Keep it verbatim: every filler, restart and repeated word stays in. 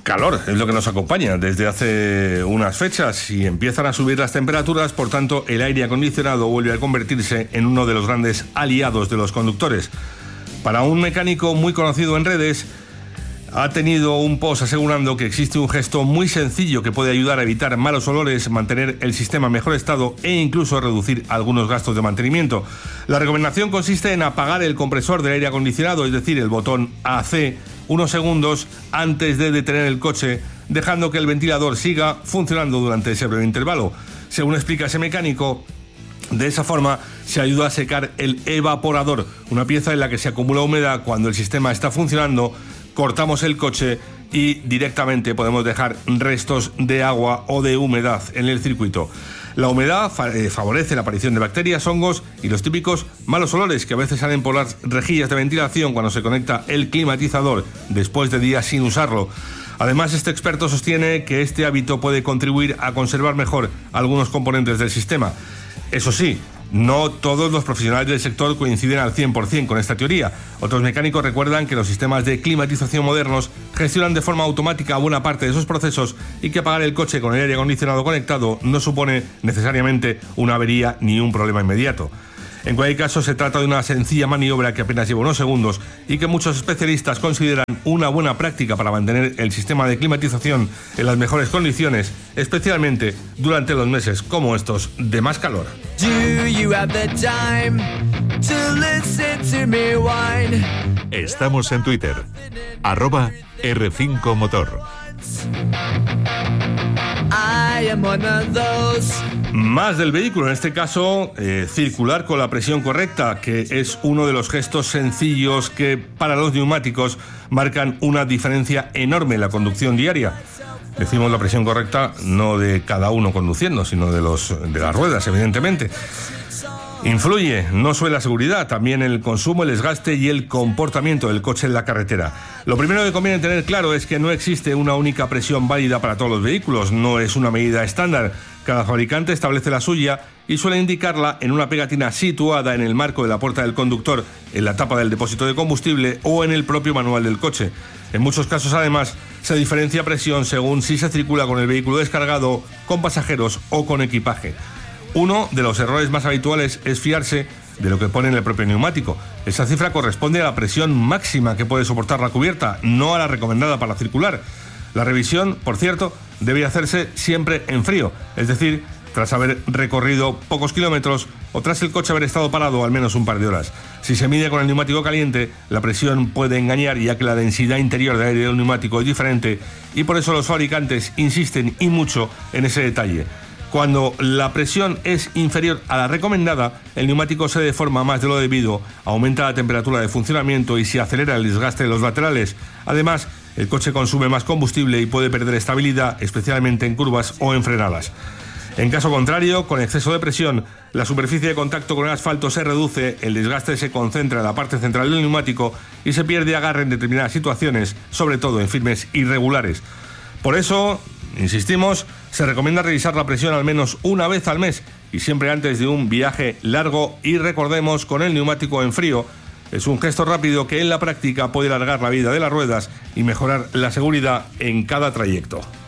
Calor es lo que nos acompaña desde hace unas fechas y empiezan a subir las temperaturas, por tanto el aire acondicionado vuelve a convertirse en uno de los grandes aliados de los conductores. Para un mecánico muy conocido en redes, ha tenido un post asegurando que existe un gesto muy sencillo que puede ayudar a evitar malos olores, mantener el sistema en mejor estado e incluso reducir algunos gastos de mantenimiento. La recomendación consiste en apagar el compresor del aire acondicionado, es decir, el botón A C, unos segundos antes de detener el coche, dejando que el ventilador siga funcionando durante ese breve intervalo. Según explica ese mecánico, de esa forma se ayuda a secar el evaporador, una pieza en la que se acumula humedad cuando el sistema está funcionando. Cortamos el coche y directamente podemos dejar restos de agua o de humedad en el circuito. La humedad favorece la aparición de bacterias, hongos y los típicos malos olores que a veces salen por las rejillas de ventilación cuando se conecta el climatizador después de días sin usarlo. Además, este experto sostiene que este hábito puede contribuir a conservar mejor algunos componentes del sistema. Eso sí, no todos los profesionales del sector coinciden al cien por ciento con esta teoría. Otros mecánicos recuerdan que los sistemas de climatización modernos gestionan de forma automática buena parte de esos procesos y que apagar el coche con el aire acondicionado conectado no supone necesariamente una avería ni un problema inmediato. En cualquier caso, se trata de una sencilla maniobra que apenas lleva unos segundos y que muchos especialistas consideran una buena práctica para mantener el sistema de climatización en las mejores condiciones, especialmente durante los meses como estos de más calor. Estamos en Twitter, arroba erre cinco Motor. Más del vehículo, en este caso, eh, circular con la presión correcta, que es uno de los gestos sencillos que para los neumáticos marcan una diferencia enorme en la conducción diaria. Decimos la presión correcta no de cada uno conduciendo, sino de, los, de las ruedas, evidentemente. Influye no solo en la seguridad, también en el consumo, el desgaste y el comportamiento del coche en la carretera. Lo primero que conviene tener claro es que no existe una única presión válida para todos los vehículos, no es una medida estándar. Cada fabricante establece la suya y suele indicarla en una pegatina situada en el marco de la puerta del conductor, en la tapa del depósito de combustible o en el propio manual del coche. En muchos casos, además, se diferencia presión según si se circula con el vehículo descargado, con pasajeros o con equipaje. Uno de los errores más habituales es fiarse de lo que pone en el propio neumático. Esa cifra corresponde a la presión máxima que puede soportar la cubierta, no a la recomendada para circular. La revisión, por cierto, debe hacerse siempre en frío, es decir, tras haber recorrido pocos kilómetros o tras el coche haber estado parado al menos un par de horas. Si se mide con el neumático caliente, la presión puede engañar, ya que la densidad interior de aire del neumático es diferente y por eso los fabricantes insisten y mucho en ese detalle. Cuando la presión es inferior a la recomendada, el neumático se deforma más de lo debido, aumenta la temperatura de funcionamiento y se acelera el desgaste de los laterales. Además, el coche consume más combustible y puede perder estabilidad, especialmente en curvas o en frenadas. En caso contrario, con exceso de presión, la superficie de contacto con el asfalto se reduce, el desgaste se concentra en la parte central del neumático y se pierde agarre en determinadas situaciones, sobre todo en firmes irregulares. Por eso, insistimos, se recomienda revisar la presión al menos una vez al mes y siempre antes de un viaje largo, y recordemos, con el neumático en frío. Es un gesto rápido que en la práctica puede alargar la vida de las ruedas y mejorar la seguridad en cada trayecto.